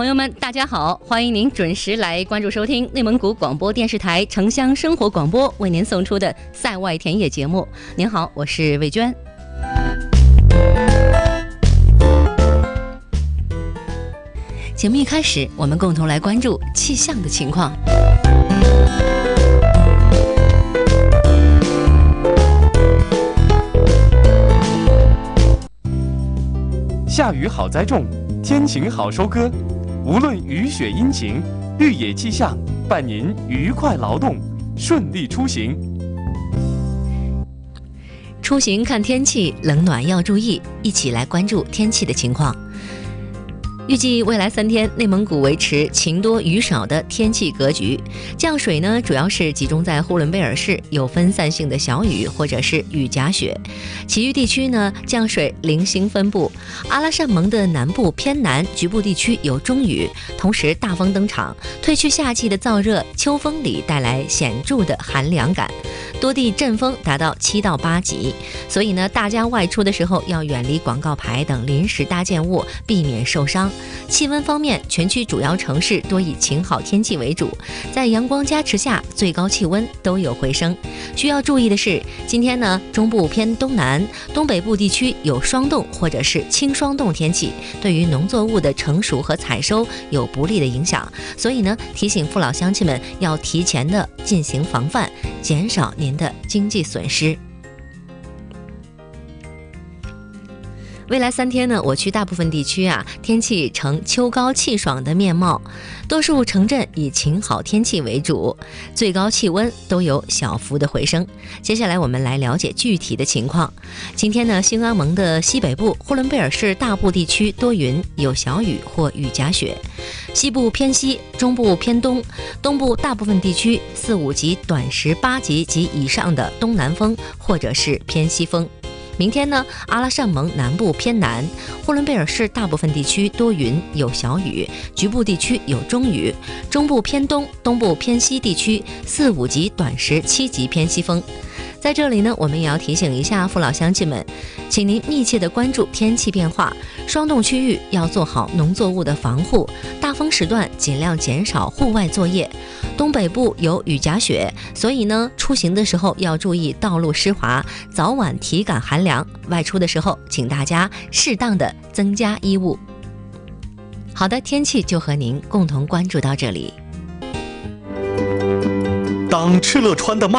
朋友们，大家好，欢迎您准时来关注收听内蒙古广播电视台城乡生活广播为您送出的塞外田野节目。您好，我是魏娟。节目一开始，我们共同来关注气象的情况。 下雨好栽种，天晴好收割。无论雨雪阴晴，绿野气象伴您愉快劳动，顺利出行。 出行看天气，冷暖要注意，一起来关注天气的情况。预计未来3天，内蒙古维持晴多雨少的天气格局。降水呢，主要是集中在呼伦贝尔市，有分散性的小雨或者是雨夹雪。其余地区呢，降水零星分布。阿拉善盟的南部偏南局部地区有中雨，同时大风登场，褪去夏季的燥热，秋风里带来显著的寒凉感。多地阵风达到7到8级，所以呢，大家外出的时候要远离广告牌等临时搭建物，避免受伤。气温方面，全区主要城市多以晴好天气为主，在阳光加持下，最高气温都有回升。需要注意的是，今天呢，中部偏东南、东北部地区有霜冻或者是轻霜冻天气，对于农作物的成熟和采收有不利的影响。所以呢，提醒父老乡亲们要提前的进行防范，减少您的经济损失。未来3天呢，我区大部分地区天气呈秋高气爽的面貌，多数城镇以晴好天气为主，最高气温都有小幅的回升。接下来我们来了解具体的情况。今天呢，兴安盟的西北部、呼伦贝尔市大部地区多云，有小雨或雨夹雪；西部偏西、中部偏东、东部大部分地区4、5级短时8级及以上的东南风或者是偏西风。明天呢，阿拉善盟南部偏南、呼伦贝尔市大部分地区多云有小雨，局部地区有中雨，中部偏东、东部偏西地区4、5级短时7级偏西风。在这里呢，我们也要提醒一下父老乡亲们，请您密切的关注天气变化，霜冻区域要做好农作物的防护，大风时段尽量减少户外作业。东北部有雨夹雪，所以呢，出行的时候要注意道路湿滑，早晚体感寒凉。外出的时候，请大家适当的增加衣物。好的，天气就和您共同关注到这里。 当敕勒川的